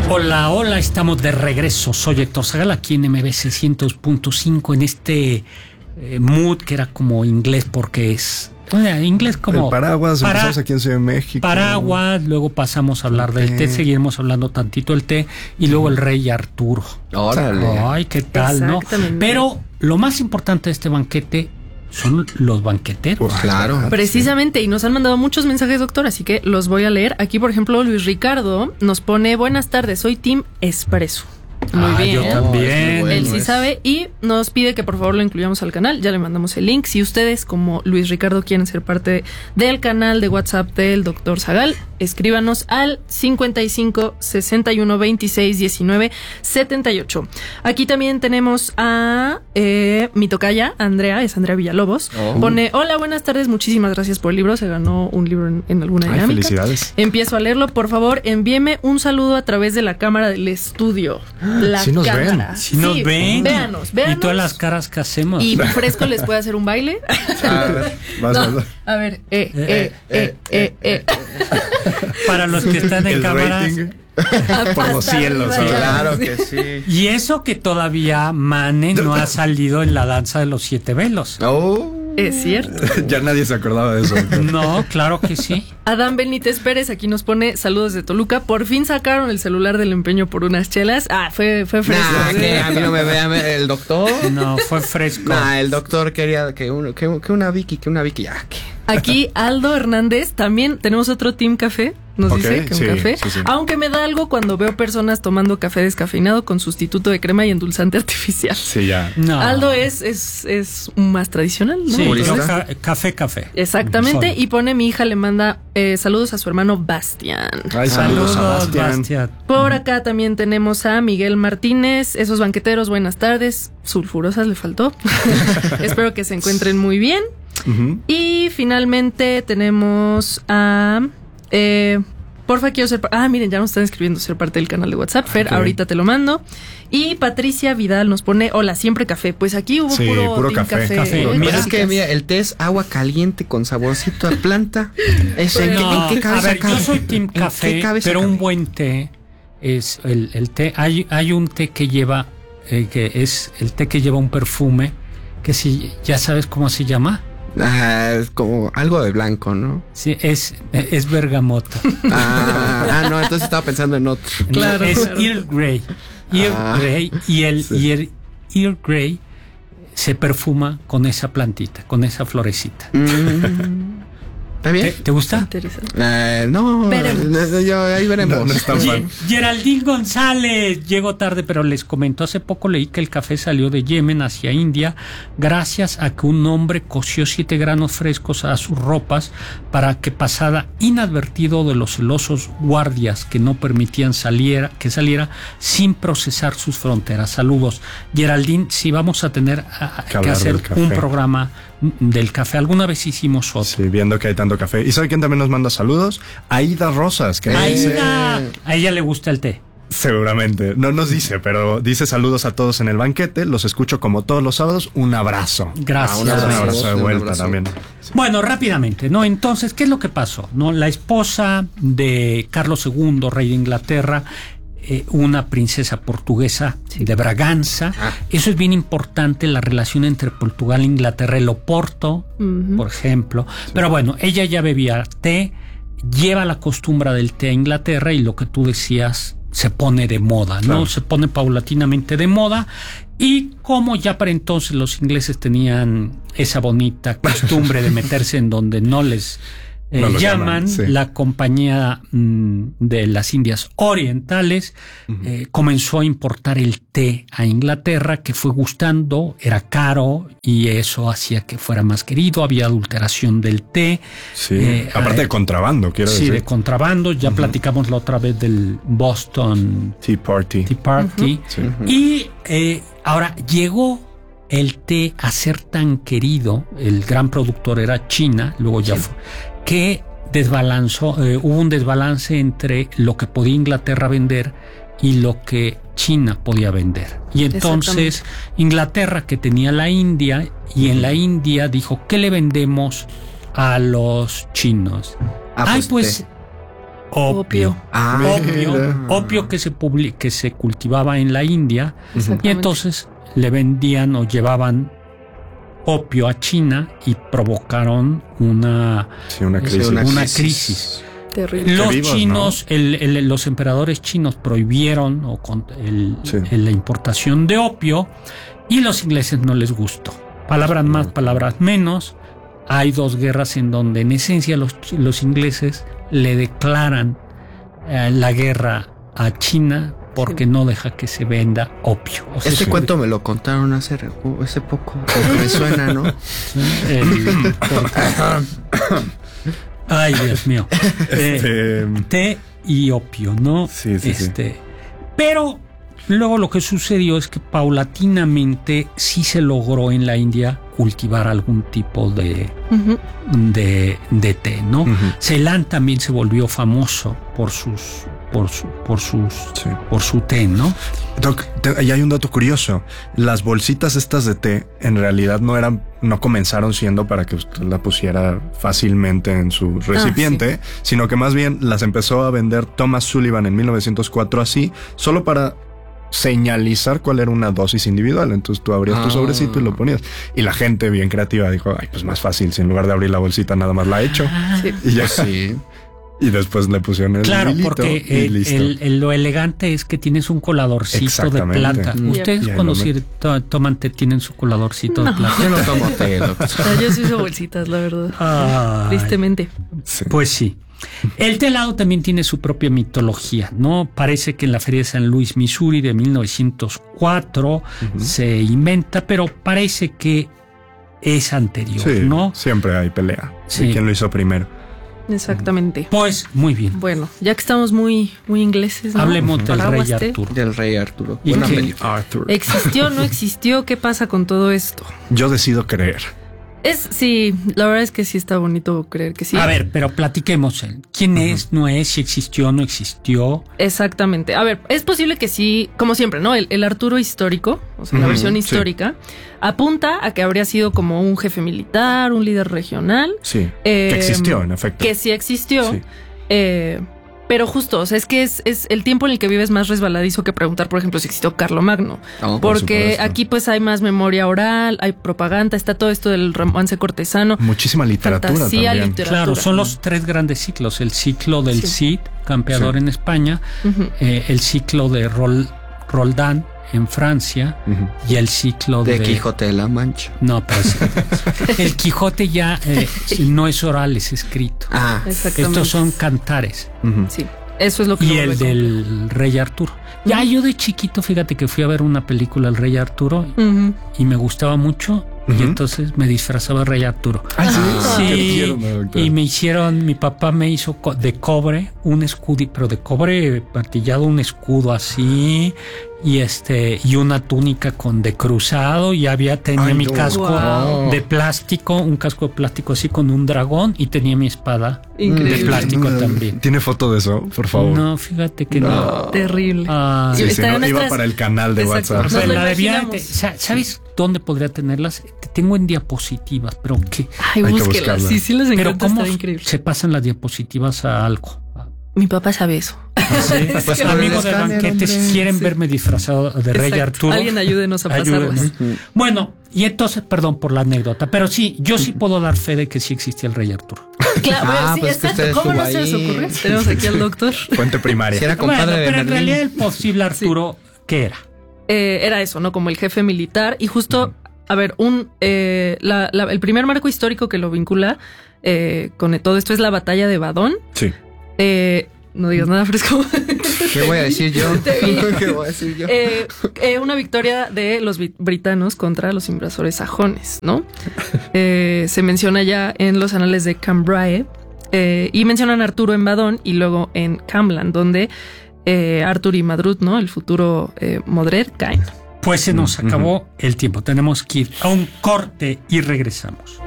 Hola, hola, estamos de regreso. Soy Héctor Zagal, aquí en MBC 100.5 en este mood que era como inglés porque es... inglés como... El paraguas, empezamos aquí en Ciudad de México. Paraguas, luego pasamos a hablar del té, seguiremos hablando tantito del té y luego el rey Arturo. Órale. Ay, qué tal, ¿no? Pero lo más importante de este banquete son los banqueteros. Claro. Precisamente, y nos han mandado muchos mensajes, doctor, así que los voy a leer. Aquí, por ejemplo, Luis Ricardo nos pone: buenas tardes, soy Team Espresso. Muy bien. Yo también. Bueno, Él sí sabe y nos pide que por favor lo incluyamos al canal. Ya le mandamos el link. Si ustedes, como Luis Ricardo, quieren ser parte del canal de WhatsApp del Dr. Zagal, escríbanos al 55 61 26 19 78. Aquí también tenemos a mi tocaya, Andrea, es Andrea Villalobos. Pone: hola, buenas tardes, muchísimas gracias por el libro. Se ganó un libro en alguna dinámica. Felicidades. Empiezo a leerlo. Por favor, envíeme un saludo a través de la cámara del estudio. La sí nos cámara. ven. Si nos ven. Véanos. Y todas las caras que hacemos. Y Fresco les puede hacer un baile. Vas. A ver, Para los que están en El cámaras. rating por los cielos. arriba, Claro que sí. Y eso que todavía Mane no ha salido en la danza de los 7 velos. Es cierto. Ya nadie se acordaba de eso. No, claro que sí. Adán Benítez Pérez aquí nos pone: saludos de Toluca. Por fin sacaron el celular del empeño por unas chelas. Fue fresco. Nah, que a mí no me vea el doctor. No, fue fresco. Nah, el doctor quería que una Vicky, ya. Aquí Aldo Hernández, también tenemos otro Team Café, nos Ok, dice que un sí, café, sí. aunque me da algo cuando veo personas tomando café descafeinado con sustituto de crema y endulzante artificial. Sí, ya. No. Aldo es un más tradicional, ¿no? Sí, ¿Purista? yo café. Exactamente, Solo. y pone: mi hija le manda saludos a su hermano Bastián. Ay, saludos a Bastián. Por acá también tenemos a Miguel Martínez. Esos banqueteros, buenas tardes. Sulfurosas le faltó. Espero que se encuentren muy bien. Ujú. Y finalmente tenemos a... porfa, quiero ser... miren, ya nos están escribiendo ser parte del canal de WhatsApp. Fer, Ok. ahorita te lo mando. Y Patricia Vidal nos pone: hola, siempre café. Pues aquí hubo Sí, puro puro team café. Café. Muy Mira, Es básicas. que mira, el té es agua caliente con saborcito a planta. Eso, No, ¿en qué cabeza a ver, yo cabe? soy team ¿En qué café, cabeza pero cabe? un buen té es el té. Hay un té que lleva, que es el té que lleva un perfume, que si ya sabes cómo se llama. Es como algo de blanco, ¿no? Sí, es bergamota. No, entonces estaba pensando en otro. Claro, Es claro. Earl Grey. Earl Grey y el Earl Grey se perfuma con esa plantita, con esa florecita. ¿Está bien? ¿Te gusta? Interesante. No, Veremos. ahí veremos. No es tan fan. Geraldine González llegó tarde, pero les comento: hace poco leí que el café salió de Yemen hacia India gracias a que un hombre coció 7 granos frescos a sus ropas para que pasara inadvertido de los celosos guardias que no permitían que saliera sin procesar sus fronteras. Saludos, Geraldine. Si vamos a tener que hablar hacer del café. un programa del café. Alguna vez hicimos otro. Sí, viendo que hay tanto café. ¿Y sabe quién también nos manda saludos? Aida Rosas, que nos dice... A ella le gusta el té. Seguramente. No nos dice, pero dice: saludos a todos en el banquete. Los escucho como todos los sábados. Un abrazo. Gracias. un Un abrazo. abrazo de Un vuelta abrazo. también. Bueno, rápidamente, ¿no? Entonces, ¿qué es lo que pasó? ¿No? La esposa de Carlos II, rey de Inglaterra, una princesa portuguesa de Braganza. Eso es bien importante, la relación entre Portugal e Inglaterra, el Oporto, por ejemplo. Pero bueno, ella ya bebía té, lleva la costumbre del té a Inglaterra y lo que tú decías, se pone de moda, ¿no? Claro. Se pone paulatinamente de moda. Y como ya para entonces los ingleses tenían esa bonita costumbre de meterse en donde no les No lo llaman, sí. la compañía de las Indias Orientales comenzó a importar el té a Inglaterra, que fue gustando, era caro y eso hacía que fuera más querido, había adulteración del té. Sí. Aparte de contrabando, quiero Sí, decir. de contrabando, ya platicamos la otra vez del Boston Tea Party. Tea Party. Sí. Y ahora llegó el té a ser tan querido, el gran productor era China, luego ya fue, que hubo un desbalance entre lo que podía Inglaterra vender y lo que China podía vender. Y entonces Inglaterra, que tenía la India, y en la India dijo: ¿qué le vendemos a los chinos? Pues opio. Ah, Opio que se cultivaba en la India, y Exactamente. entonces le vendían o llevaban opio a China y provocaron una crisis. Terrible. Los vivos, chinos, los emperadores chinos prohibieron la importación de opio, y los ingleses no les gustó. Palabras más, palabras menos. Hay 2 guerras en donde en esencia los ingleses le declaran la guerra a China porque no deja que se venda opio. O sea, este cuento me lo contaron hace poco. Porque me suena, ¿no? Ay, Dios mío. Té y opio, ¿no? Sí. Pero luego lo que sucedió es que paulatinamente sí se logró en la India cultivar algún tipo de té, ¿no? Ceilán también se volvió famoso por su té, ¿no? Doc, y hay un dato curioso. Las bolsitas estas de té en realidad no comenzaron siendo para que usted la pusiera fácilmente en su recipiente, sino que más bien las empezó a vender Thomas Sullivan en 1904 así, solo para señalizar cuál era una dosis individual. Entonces tú abrías tu sobrecito y lo ponías. Y la gente bien creativa dijo, ay, pues más fácil, si en lugar de abrir la bolsita nada más la echo. Y ya sí. Y después le pusieron el hilito, porque y listo. lo elegante es que tienes un coladorcito de plata. Ustedes cuando toman té tienen su coladorcito de plata. Yo no tomo té, doctor. Yo sí uso bolsitas, la verdad. Tristemente. Sí. Pues sí. El té helado también tiene su propia mitología, ¿no? Parece que en la Feria de San Luis, Missouri, de 1904 se inventa, pero parece que es anterior, Sí, ¿no? siempre hay pelea. Sí. ¿De quién lo hizo primero? Exactamente. Pues muy bien. Bueno, ya que estamos muy ingleses, ¿no? Hablemos del Paraguas rey té. Arturo. Del rey Arturo. ¿Y Buena qué? película. Arthur. ¿Existió, no existió? ¿Qué pasa con todo esto? Yo decido creer. Sí, la verdad es que sí está bonito creer que sí. A ver, pero platiquemos. ¿Quién es, no es, si existió, no existió? Exactamente. A ver, es posible que sí, como siempre, ¿no? El Arturo histórico, o sea, la versión histórica, apunta a que habría sido como un jefe militar, un líder regional. Sí. Que existió, en efecto. Que sí existió. Sí. Pero justo, o sea, es que es el tiempo en el que vives más resbaladizo que preguntar, por ejemplo, si existió Carlomagno. Oh, porque aquí pues hay más memoria oral, hay propaganda, está todo esto del romance cortesano. Muchísima literatura Fantasía, también. literatura. Claro, son los 3 grandes ciclos. El ciclo del Cid, campeador en España, el ciclo de Roldán en Francia y el ciclo de Quijote de la Mancha. No, pues el Quijote ya no es oral, es escrito. Exactamente. Estos son cantares. Sí, eso es lo que Y lo el vuelve del Rey Arturo. Ya yo de chiquito, fíjate que fui a ver una película, El Rey Arturo, y me gustaba mucho. Y entonces me disfrazaba de Rey Arturo. Sí, y mi papá me hizo de cobre un escudo, pero de cobre martillado, un escudo así, y una túnica de cruzado, y tenía mi casco de plástico, un casco de plástico así con un dragón, y tenía mi espada de plástico también. ¿Tiene foto de eso, por favor? No, fíjate que no. Terrible. Iba para el canal de WhatsApp. O sea, Nos lo la debía, imaginamos. ¿sabes dónde podría tenerlas? Te tengo en diapositivas, pero ¿qué? Ay, Hay que búsquelas. buscarla. Sí, les Pero encanta, ¿cómo está increíble. se pasan las diapositivas a algo? Mi papá sabe eso. Pues Amigos de escáner, banquetes, hombre. quieren verme disfrazado de Rey Exacto. Arturo. Alguien ayúdenos a pasarlas. Ayúdenos. Bueno, y entonces, perdón por la anécdota, pero sí, yo sí puedo dar fe de que sí existía el Rey Arturo. Claro, bueno, sí, pues que exacto. usted ¿Cómo no estuvo se les ahí. ocurre? Tenemos aquí al doctor. Fuente primaria. Si era Bueno, compadre de pero en Merlín. realidad el posible Arturo, ¿qué era? Era eso, ¿no? Como el jefe militar. Y justo, a ver, el primer marco histórico que lo vincula con todo esto es la batalla de Badón. Sí. No digas nada fresco. ¿Qué voy a decir yo? Te vi. ¿Qué voy a decir yo? Una victoria de los britanos contra los invasores sajones, ¿no? Se menciona ya en los anales de Cambrai y mencionan a Arturo en Badón y luego en Camlan, donde Artur y Madrut, ¿no? El futuro Modred caen. Pues se nos acabó el tiempo. Tenemos que ir a un corte y regresamos.